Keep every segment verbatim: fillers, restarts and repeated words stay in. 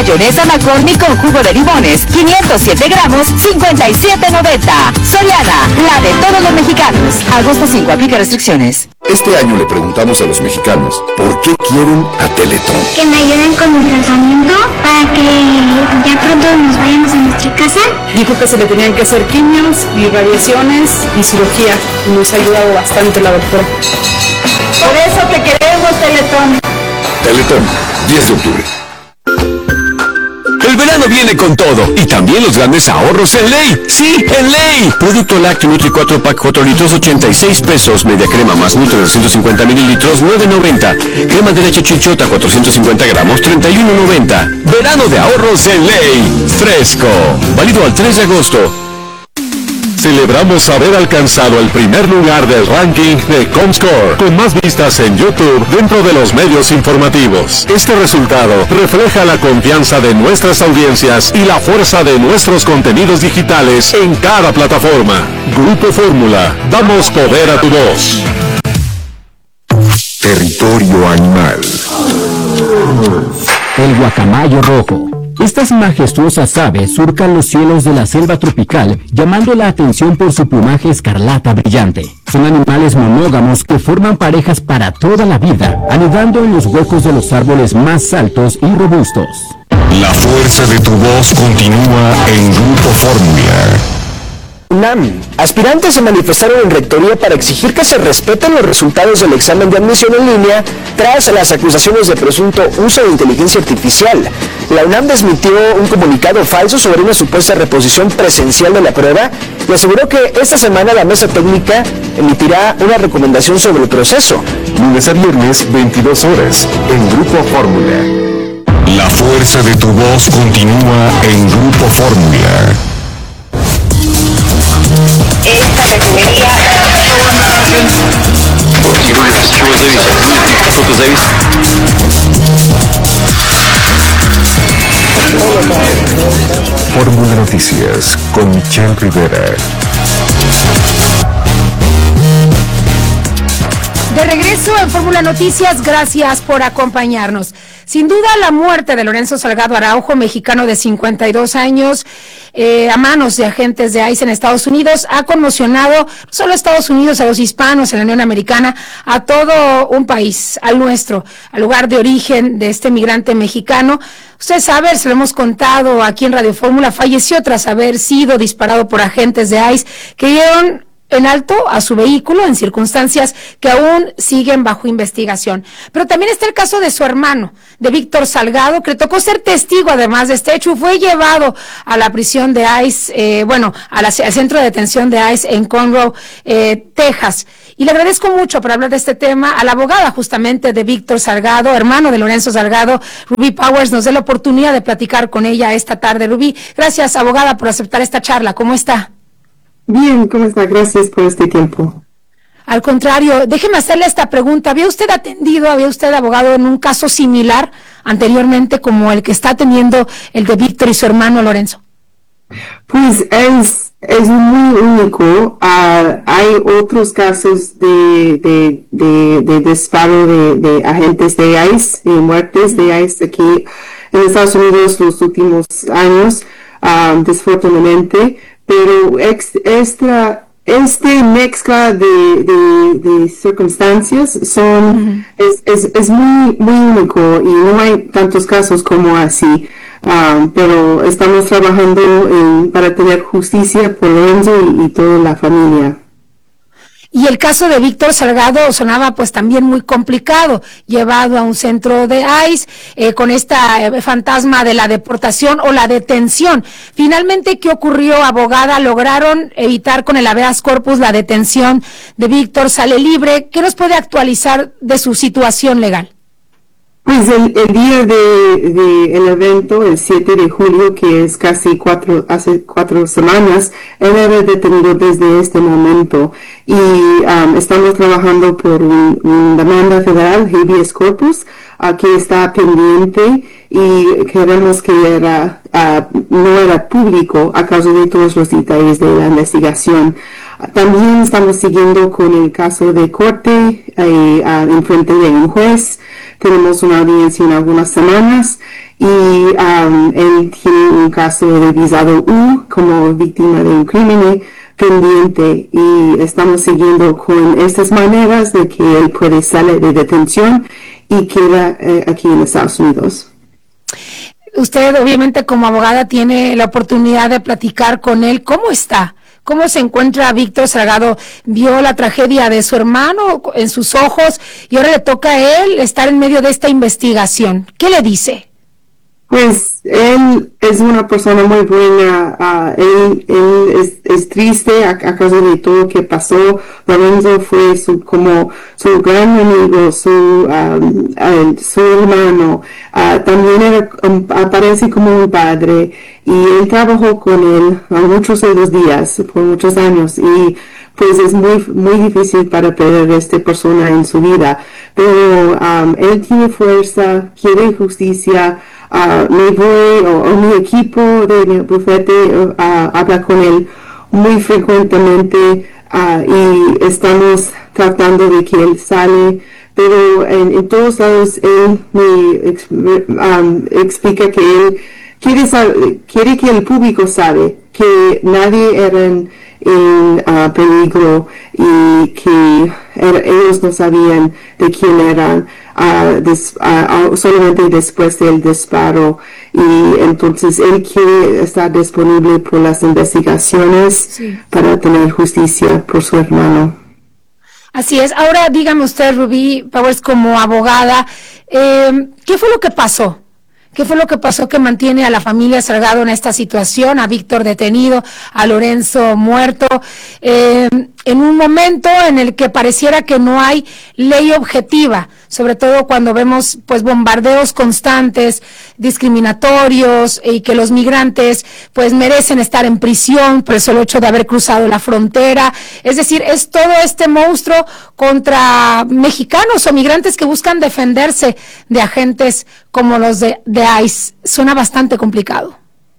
Mayonesa McCormick con jugo de limones, quinientos siete gramos, cincuenta y siete noventa. Soriana, la de todos los mexicanos. Agosto cinco, aplica restricciones. Este año le preguntamos a los mexicanos, ¿por qué quieren a Teletón? Que me ayuden con mi tratamiento para que ya pronto nos vayamos a nuestra casa. Dijo que se le tenían que hacer quimios, irradiaciones y cirugía. Nos ha ayudado bastante la doctora. Por eso te queremos, Teletón. Teletón, diez de octubre. El verano viene con todo, y también los grandes ahorros en Ley. ¡Sí, en Ley! Producto lácteo Nutri cuatro pack cuatro litros, ochenta y seis pesos. Media crema más Nutri de ciento cincuenta mililitros, nueve noventa. Crema de leche Chichota, cuatrocientos cincuenta gramos, treinta y uno noventa. Verano de ahorros en Ley. Fresco. Válido al tres de agosto. Celebramos haber alcanzado el primer lugar del ranking de Comscore, con más vistas en YouTube dentro de los medios informativos. Este resultado refleja la confianza de nuestras audiencias y la fuerza de nuestros contenidos digitales en cada plataforma. Grupo Fórmula, damos poder a tu voz. Territorio animal. El guacamayo rojo. Estas majestuosas aves surcan los cielos de la selva tropical, llamando la atención por su plumaje escarlata brillante. Son animales monógamos que forman parejas para toda la vida, anidando en los huecos de los árboles más altos y robustos. La fuerza de tu voz continúa en Grupo Fórmula. UNAM. Aspirantes se manifestaron en rectoría para exigir que se respeten los resultados del examen de admisión en línea tras las acusaciones de presunto uso de inteligencia artificial. La UNAM desmintió un comunicado falso sobre una supuesta reposición presencial de la prueba y aseguró que esta semana la mesa técnica emitirá una recomendación sobre el proceso. Lunes a viernes, veintidós horas, en Grupo Fórmula. La fuerza de tu voz continúa en Grupo Fórmula. Esta refinería Fórmula Noticias con Michelle Rivera. De regreso en Fórmula Noticias, gracias por acompañarnos. Sin duda, la muerte de Lorenzo Salgado Araujo, mexicano de cincuenta y dos años, eh, a manos de agentes de ICE en Estados Unidos, ha conmocionado no solo a Estados Unidos, a los hispanos en la Unión Americana, a todo un país, al nuestro, al lugar de origen de este migrante mexicano. Usted sabe, se lo hemos contado aquí en Radio Fórmula, falleció tras haber sido disparado por agentes de ICE que dieron en alto a su vehículo en circunstancias que aún siguen bajo investigación. Pero también está el caso de su hermano, de Víctor Salgado, que le tocó ser testigo además de este hecho. Fue llevado a la prisión de ICE, eh, bueno, a la, al centro de detención de ICE en Conroe, eh, Texas. Y le agradezco mucho por hablar de este tema a la abogada justamente de Víctor Salgado, hermano de Lorenzo Salgado, Ruby Powers. Nos dé la oportunidad de platicar con ella esta tarde. Ruby, gracias, abogada, por aceptar esta charla. ¿Cómo está? Bien, ¿cómo está? Gracias por este tiempo. Al contrario, déjeme hacerle esta pregunta. ¿Había usted atendido, había usted abogado en un caso similar anteriormente como el que está atendiendo el de Víctor y su hermano Lorenzo? Pues es, es muy único. Uh, hay otros casos de, de, de, de disparo de, de agentes de ICE, de muertes de ICE aquí en Estados Unidos los últimos años, um, desafortunadamente. Pero ex, esta, este mezcla de, de, de circunstancias son, uh-huh. es, es, es muy, muy único y no hay tantos casos como así. Um, pero estamos trabajando en, para tener justicia por Lorenzo y, y toda la familia. Y el caso de Víctor Salgado sonaba pues también muy complicado, llevado a un centro de ICE eh, con esta eh, fantasma de la deportación o la detención. Finalmente, ¿qué ocurrió, abogada? ¿Lograron evitar con el habeas corpus la detención de Víctor? ¿Sale libre? ¿Qué nos puede actualizar de su situación legal? Pues el, el día de, de el evento, el siete de julio, que es casi cuatro, hace cuatro semanas, él era detenido desde este momento y um, estamos trabajando por un, una demanda federal, habeas corpus, uh, que está pendiente y queremos que era, uh, no era público a causa de todos los detalles de la investigación. También estamos siguiendo con el caso de corte eh, uh, en frente de un juez tenemos una audiencia en algunas semanas y um, él tiene un caso de visado U como víctima de un crimen pendiente y estamos siguiendo con estas maneras de que él puede salir de detención y queda eh, aquí en Estados Unidos. Usted obviamente como abogada tiene la oportunidad de platicar con él. ¿Cómo está? ¿Cómo se encuentra Víctor Salgado? Vio la tragedia de su hermano en sus ojos y ahora le toca a él estar en medio de esta investigación. ¿Qué le dice? Pues él es una persona muy buena, uh, él, él es, es triste a, a causa de todo lo que pasó. Lorenzo fue su, como su gran amigo, su, um, uh, su hermano, uh, también era, um, aparece como un padre y él trabajó con él uh, muchos de los días, por muchos años y pues es muy, muy difícil para perder a esta persona en su vida, pero um, él tiene fuerza, quiere justicia. Uh, me voy, o, o mi equipo de mi bufete uh, habla con él muy frecuentemente uh, y estamos tratando de que él sale, pero en, en todos lados él me ex, um, explica que él quiere, saber, quiere que el público sabe que nadie era en, en uh, peligro y que era, ellos no sabían de quién eran. Uh, des, uh, solamente después del disparo y entonces él quiere estar disponible por las investigaciones sí. para tener justicia por su hermano. Así es. Ahora dígame usted, Rubí Powers, como abogada, eh, ¿qué fue lo que pasó? ¿Qué fue lo que pasó que mantiene a la familia Salgado en esta situación, a Víctor detenido, a Lorenzo muerto, eh, en un momento en el que pareciera que no hay ley objetiva, sobre todo cuando vemos pues bombardeos constantes, discriminatorios y que los migrantes pues merecen estar en prisión por el solo hecho de haber cruzado la frontera? Es decir, es todo este monstruo contra mexicanos o migrantes que buscan defenderse de agentes como los de, de ICE. Suena bastante complicado.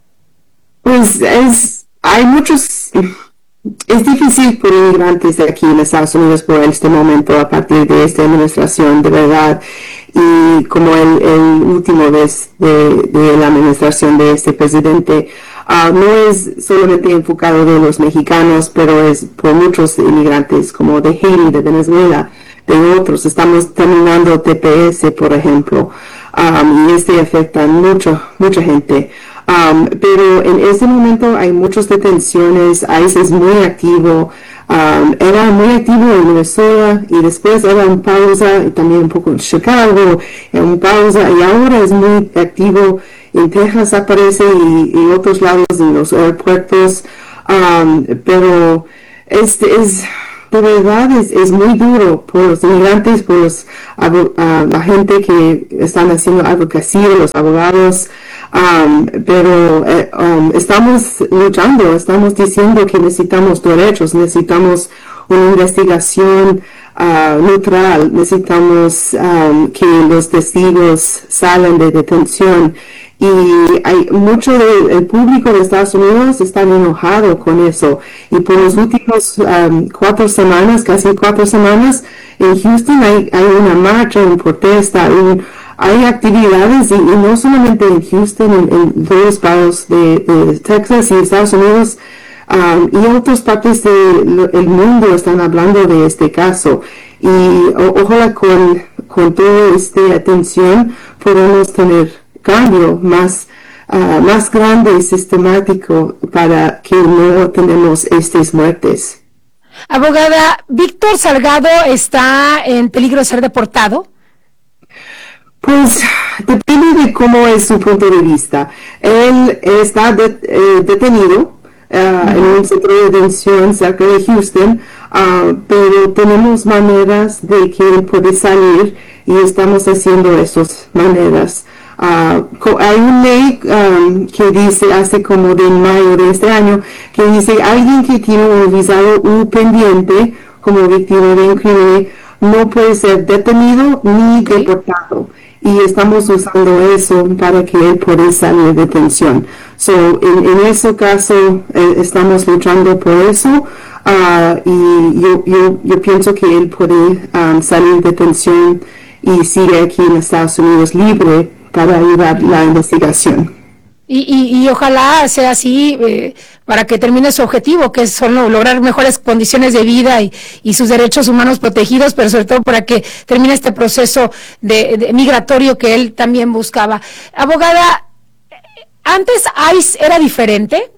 Pues es, hay muchos, es difícil por inmigrantes de aquí en Estados Unidos por este momento a partir de esta administración, de verdad, y como el, el último vez de, de la administración de este presidente, uh, no es solamente enfocado de los mexicanos, pero es por muchos inmigrantes como de Haití, de Venezuela, de otros. Estamos terminando T P S, por ejemplo, um, y este afecta a mucho, mucha gente. Um, pero en este momento hay muchas detenciones, ICE es muy activo, um, era muy activo en Minnesota y después era un pausa y también un poco en Chicago, un pausa y ahora es muy activo en Texas aparece y, y otros lados en los aeropuertos, um, pero este es, de verdad es, es muy duro por los inmigrantes, por los, uh, la gente que están haciendo advocacia, los abogados. Um, pero eh, um, estamos luchando, estamos diciendo que necesitamos derechos, necesitamos una investigación uh, neutral, necesitamos um, que los testigos salgan de detención y hay mucho del público de Estados Unidos está enojado con eso y por los últimos um, cuatro semanas, casi cuatro semanas en Houston hay, hay una marcha, una protesta, un hay actividades y, y no solamente en Houston, en, en todos los estados de, de Texas y Estados Unidos um, y otras partes del mundo están hablando de este caso y o, ojalá con, con toda esta atención podamos tener cambio más, uh, más grande y sistemático para que no tenemos estas muertes. Abogada, ¿Víctor Salgado está en peligro de ser deportado? Pues depende de cómo es su punto de vista. Él está de, eh, detenido uh, uh-huh. en un centro de detención cerca de Houston, uh, pero tenemos maneras de que él puede salir y estamos haciendo esas maneras. Uh, hay una ley um, que dice, hace como de mayo de este año, que dice alguien que tiene un visado U pendiente como víctima de un crimen no puede ser detenido ni okay. deportado. Y estamos usando eso para que él pueda salir de detención. So, en, en ese caso, eh, estamos luchando por eso, uh, y yo, yo, yo pienso que él puede um, salir de detención y sigue aquí en Estados Unidos libre para ayudar la investigación. Y, y, y ojalá sea así eh, para que termine su objetivo, que es solo lograr mejores condiciones de vida y, y sus derechos humanos protegidos, pero sobre todo para que termine este proceso de, de migratorio que él también buscaba. Abogada, antes ICE era diferente,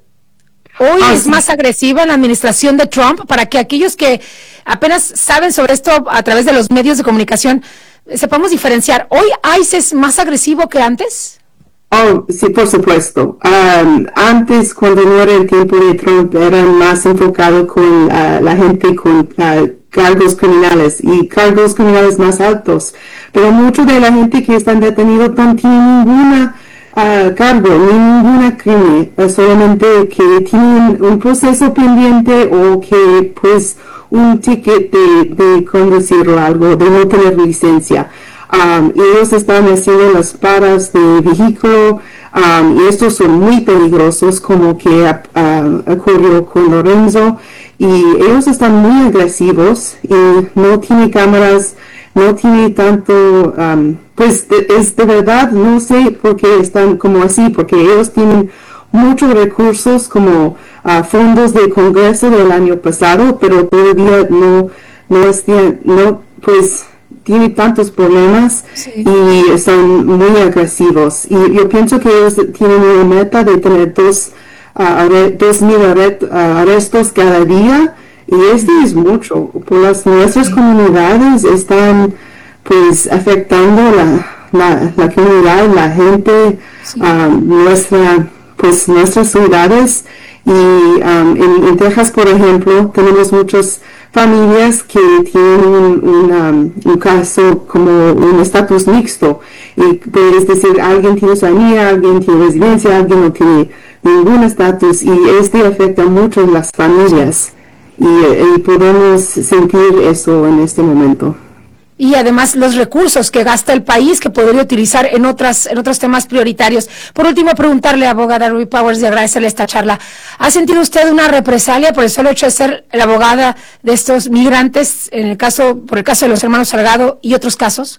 hoy ah, es sí. más agresiva en la administración de Trump, para que aquellos que apenas saben sobre esto a través de los medios de comunicación sepamos diferenciar. ¿Hoy ICE es más agresivo que antes? Oh, sí, por supuesto. Um, antes, cuando no era el tiempo de Trump, eran más enfocados con uh, la gente con uh, cargos criminales y cargos criminales más altos. Pero mucho de la gente que están detenidos no tiene ninguna uh, cargo, ni ninguna crimen, uh, solamente que tienen un proceso pendiente o que, pues, un ticket de, de conducir o algo, de no tener licencia. Um, ellos están haciendo las paras de vehículo um, y estos son muy peligrosos, como que uh, ocurrió con Lorenzo, y ellos están muy agresivos y no tiene cámaras, no tiene tanto, um, pues de, es de verdad, no sé por qué están como así, porque ellos tienen muchos recursos como uh, fondos de Congreso del año pasado, pero todavía no, no están, no, pues tiene tantos problemas sí. y son muy agresivos. Y yo pienso que ellos tienen una meta de tener dos, uh, are, dos mil arret, uh, arrestos cada día, y este es mucho. Por las nuestras sí. comunidades están pues afectando la, la, la comunidad, la gente, sí. um, nuestra, pues nuestras ciudades. Y um, en, en Texas, por ejemplo, tenemos muchas familias que tienen un, un, um, un caso como un estatus mixto. Y puedes decir, alguien tiene ciudadanía, alguien tiene residencia, alguien no tiene ningún estatus. Y este afecta mucho a las familias. Y, y podemos sentir eso en este momento. Y además los recursos que gasta el país que podría utilizar en otras en otros temas prioritarios. Por último, preguntarle, abogada Ruby Powers, y agradecerle esta charla. ¿Ha sentido usted una represalia por el solo hecho de ser la abogada de estos migrantes, en el caso por el caso de los hermanos Salgado y otros casos?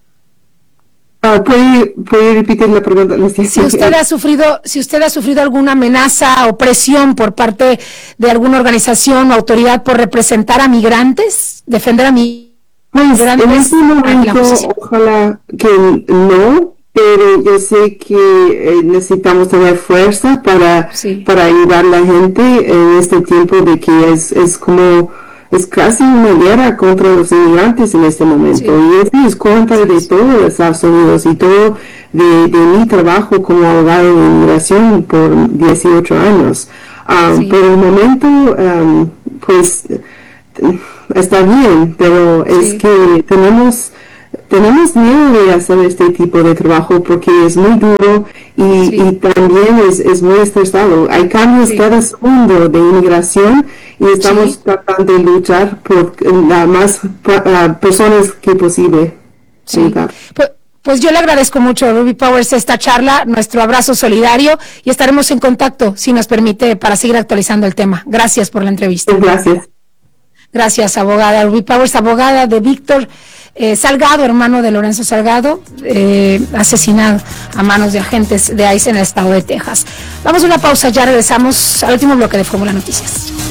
Uh, ¿puede, ¿Puede repetir la pregunta? Si usted ha sufrido, si usted ha sufrido alguna amenaza o presión por parte de alguna organización o autoridad por representar a migrantes, defender a migrantes. Pues en este momento, ojalá que no, pero yo sé que eh, necesitamos tener fuerza para, sí. para ayudar a la gente en este tiempo de que es, es como, es casi una guerra contra los inmigrantes en este momento. Sí. Y esto es contra de todo Estados Unidos y todo de, de mi trabajo como abogado de inmigración por dieciocho años. Um, sí. Por el momento, um, pues, está bien, pero sí. es que tenemos tenemos miedo de hacer este tipo de trabajo porque es muy duro y, sí. y también es, es muy estresado. Hay cambios sí. cada segundo de inmigración y estamos sí. tratando de luchar por la más uh, personas que posible. Sí. Pues, pues yo le agradezco mucho, Ruby Powers, esta charla, nuestro abrazo solidario, y estaremos en contacto, si nos permite, para seguir actualizando el tema. Gracias por la entrevista. Gracias. Gracias, abogada Ruby Powers, abogada de Víctor eh, Salgado, hermano de Lorenzo Salgado, eh, asesinado a manos de agentes de ICE en el estado de Texas. Vamos a una pausa, ya regresamos al último bloque de Fórmula Noticias.